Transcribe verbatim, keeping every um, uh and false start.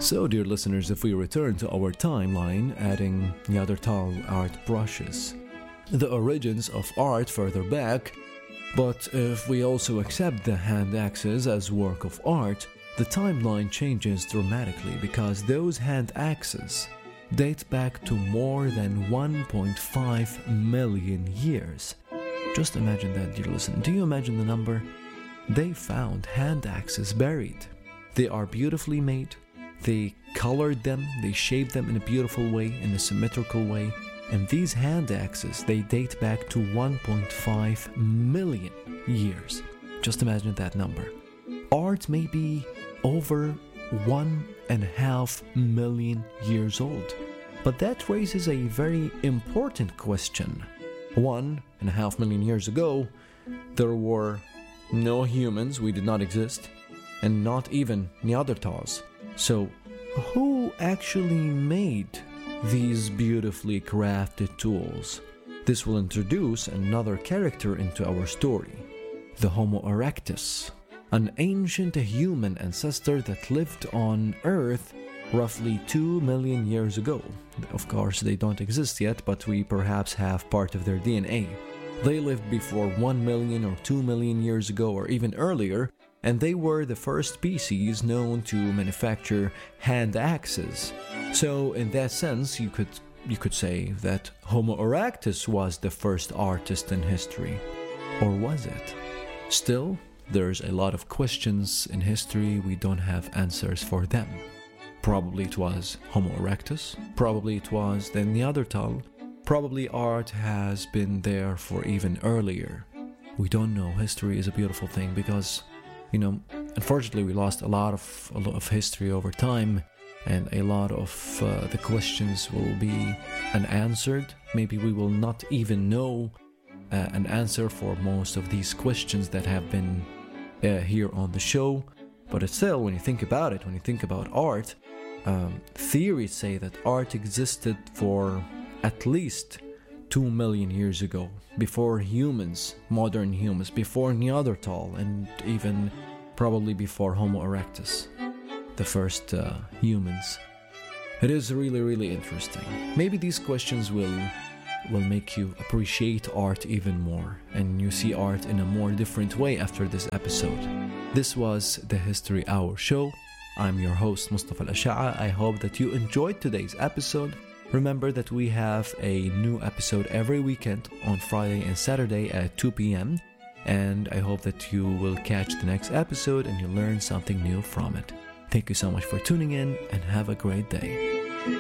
So, dear listeners, if we return to our timeline, adding Neanderthal art brushes, the origins of art further back, but if we also accept the hand axes as work of art, the timeline changes dramatically because those hand axes date back to more than one point five million years. Just imagine that, dear listener. Do you imagine the number? They found hand axes buried. They are beautifully made. They colored them, they shaped them in a beautiful way, in a symmetrical way. And these hand axes, they date back to one point five million years. Just imagine that number. Art may be over one and a half million years old. But that raises a very important question. One and a half million years ago, there were no humans, we did not exist, and not even Neanderthals. So, who actually made these beautifully crafted tools? This will introduce another character into our story, the Homo erectus, an ancient human ancestor that lived on Earth roughly two million years ago. Of course, they don't exist yet, but we perhaps have part of their D N A. They lived before one million or two million years ago, or even earlier, and they were the first species known to manufacture hand axes. So in that sense, you could you could say that Homo erectus was the first artist in history. Or was it? Still, there's a lot of questions in history, we don't have answers for them. Probably it was Homo erectus, probably it was the Neanderthal, probably art has been there for even earlier. We don't know. History is a beautiful thing because, you know, unfortunately we lost a lot of a lot of history over time, and a lot of uh, the questions will be unanswered. Maybe we will not even know uh, an answer for most of these questions that have been uh, here on the show. But it's still, when you think about it, when you think about art, um, theories say that art existed for at least two million years ago, before humans, modern humans, before Neanderthal, and even probably before Homo erectus, the first uh, humans. It is really, really interesting. Maybe these questions will will make you appreciate art even more, and you see art in a more different way after this episode. This was the History Hour show. I'm your host, Mustafa Al-Asha'a. I hope that you enjoyed today's episode. Remember that we have a new episode every weekend on Friday and Saturday at two p.m. And I hope that you will catch the next episode and you'll learn something new from it. Thank you so much for tuning in, and have a great day.